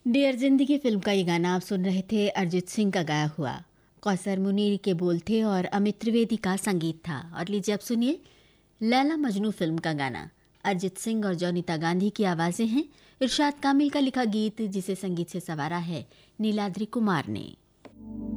Dear जिंदगी film का ये गाना आप सुन रहे थे। अरिजीत सिंह का गाया हुआ। कौसर मुनीर के बोल थे और अमित त्रिवेदी का संगीत था। और लीजिए अब सुनिए लैला मजनू फिल्म का गाना। अरिजीत सिंह और जॉनिता गांधी की आवाज़ें हैं। इरशाद कामिल का लिखा गीत जिसे संगीत से संवारा है नीलाद्रि कुमार ने।